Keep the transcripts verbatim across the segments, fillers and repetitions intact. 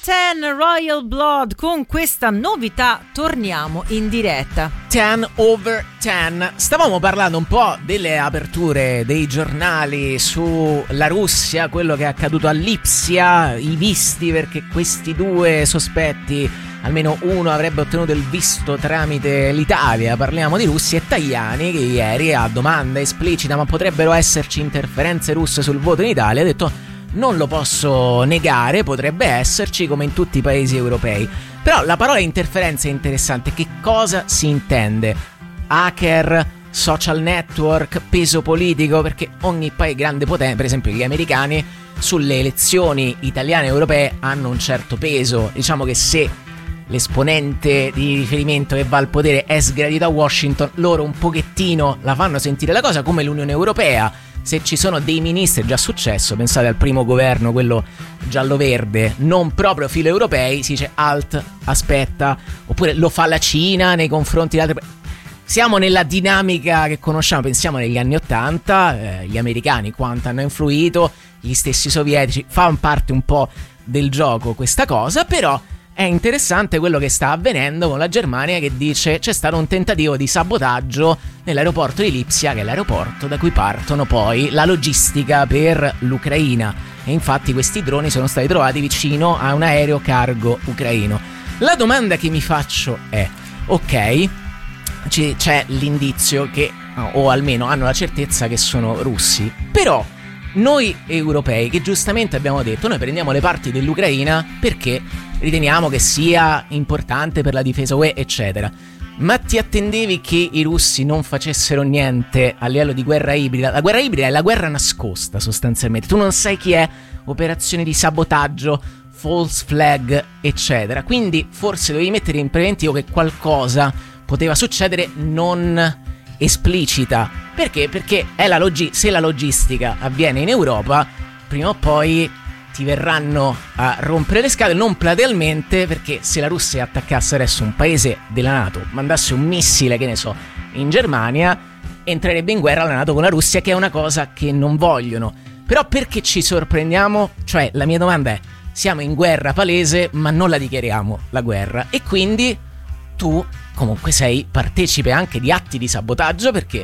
Ten Royal Blood. Con questa novità torniamo in diretta. ten over ten. Stavamo parlando un po' delle aperture dei giornali sulla Russia, quello che è accaduto a Lipsia, i visti, perché questi due sospetti, almeno uno avrebbe ottenuto il visto tramite l'Italia. Parliamo di Russia e Tajani, che ieri a domanda esplicita ma potrebbero esserci interferenze russe sul voto in Italia ha detto: non lo posso negare, potrebbe esserci come in tutti i paesi europei. Però la parola interferenza è interessante. Che cosa si intende? Hacker, social network, peso politico? Perché ogni paese grande potenza, per esempio gli americani, sulle elezioni italiane e europee hanno un certo peso. Diciamo che se l'esponente di riferimento che va al potere è sgradito a Washington, loro un pochettino la fanno sentire la cosa, come l'Unione Europea. Se ci sono dei ministri, è già successo, pensate al primo governo, quello giallo-verde, non proprio filo europei, si dice alt, aspetta, oppure lo fa la Cina nei confronti di altre. Siamo nella dinamica che conosciamo, pensiamo negli anni ottanta, eh, gli americani quanto hanno influito, gli stessi sovietici, fa parte un po' del gioco questa cosa, però è interessante quello che sta avvenendo con la Germania, che dice c'è stato un tentativo di sabotaggio nell'aeroporto di Lipsia, che è l'aeroporto da cui partono poi la logistica per l'Ucraina, e infatti questi droni sono stati trovati vicino a un aereo cargo ucraino. La domanda che mi faccio è: ok, c- c'è l'indizio che, o almeno hanno la certezza che sono russi, però noi europei, che giustamente abbiamo detto, noi prendiamo le parti dell'Ucraina perché riteniamo che sia importante per la difesa U E, eccetera. Ma ti attendevi che i russi non facessero niente a livello di guerra ibrida? La guerra ibrida è la guerra nascosta, sostanzialmente. Tu non sai chi è, operazioni di sabotaggio, false flag, eccetera. Quindi forse dovevi mettere in preventivo che qualcosa poteva succedere non esplicita. Perché? Perché è la logi- se la logistica avviene in Europa, prima o poi ti verranno a rompere le scatole, non platealmente, perché se la Russia attaccasse adesso un paese della NATO, mandasse un missile, che ne so, in Germania, entrerebbe in guerra la NATO con la Russia, che è una cosa che non vogliono. Però perché ci sorprendiamo? Cioè, la mia domanda è: siamo in guerra palese ma non la dichiariamo la guerra, e quindi tu comunque sei partecipe anche di atti di sabotaggio, perché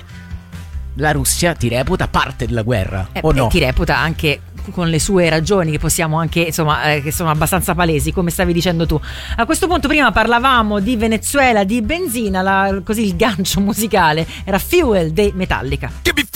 la Russia ti reputa parte della guerra, eh, o no? Ti reputa anche con le sue ragioni, che possiamo anche, insomma, eh, che sono abbastanza palesi, come stavi dicendo tu. A questo punto prima parlavamo di Venezuela, di benzina, la, così il gancio musicale era Fuel dei Metallica.